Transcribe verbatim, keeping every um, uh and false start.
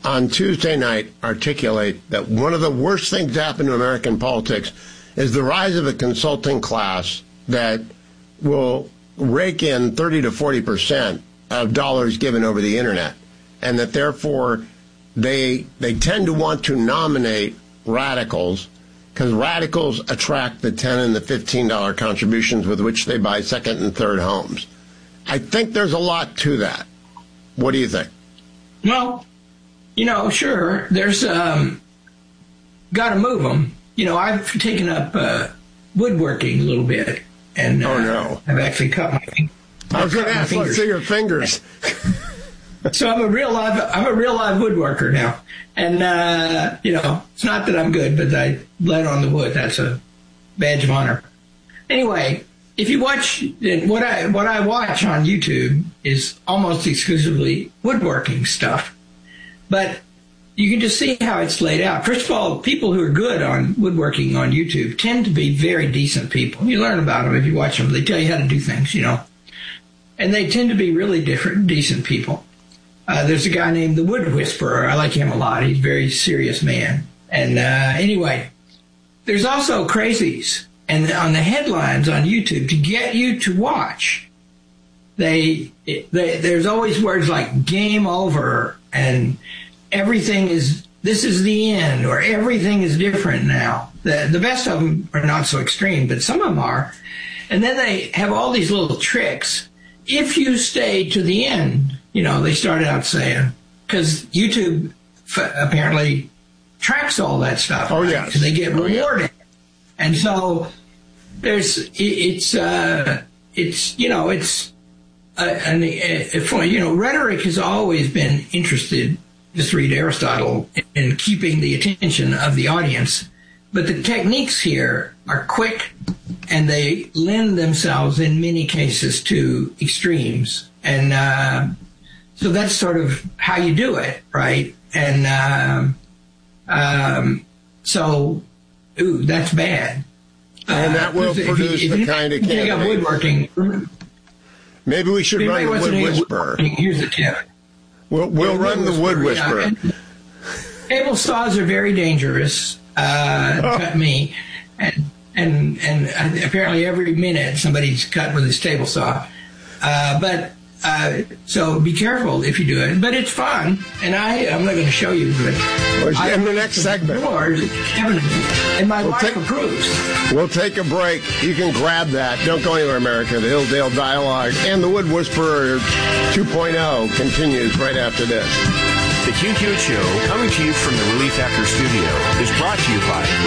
on Tuesday night articulate that one of the worst things that happened to American politics is the rise of a consulting class that will rake in thirty to forty percent of dollars given over the internet, and that therefore they they tend to want to nominate radicals because radicals attract the ten and the fifteen dollar contributions with which they buy second and third homes. I think there's a lot to that. What do you think? Well, you know, sure, there's um, got to move them. You know, I've taken up uh, woodworking a little bit, and uh, oh no, I've actually cut my. I was going to ask, let's see your fingers. So I'm a real live, I'm a real live woodworker now, and uh, you know, it's not that I'm good, but I bled on the wood. That's a badge of honor. Anyway, if you watch what I what I watch on YouTube is almost exclusively woodworking stuff, but you can just see how it's laid out. First of all, people who are good on woodworking on YouTube tend to be very decent people. You learn about them if you watch them. They tell you how to do things, you know. And they tend to be really different, decent people. Uh, there's a guy named the Wood Whisperer. I like him a lot. He's a very serious man. And uh, anyway, there's also crazies. And on the headlines on YouTube, to get you to watch, they, they there's always words like game over and everything is, this is the end, or everything is different now. The, the best of them are not so extreme, but some of them are. And then they have all these little tricks. If you stay to the end, you know, they started out saying, because YouTube f- apparently tracks all that stuff. Oh, right? yes. So they get oh, rewarded. Yeah. And so there's, it's, uh, it's, you know, it's, uh, and if, you know, rhetoric has always been interested, just read Aristotle, in keeping the attention of the audience. But the techniques here are quick, and they lend themselves in many cases to extremes. And uh, so that's sort of how you do it, right? And um, um, so, ooh, that's bad. And that will uh, produce if, the if kind of candidate. Got woodworking. Maybe we should run the Wood Whisperer. Here's the tip. We'll, we'll yeah, run the Wood Whisperer. Yeah. Table saws are very dangerous. Uh, oh. Cut me, and and and apparently every minute somebody's cut with his table saw. Uh, but uh, so be careful if you do it. But it's fun, and I I'm not going to show you, but well, in the next segment, and my we'll wife take, approves. We'll take a break. You can grab that. Don't go anywhere, America. The Hillsdale Dialogue and the Wood Whisperer two point oh continues right after this. The Q Q Show, coming to you from the Relief Factor studio, is brought to you by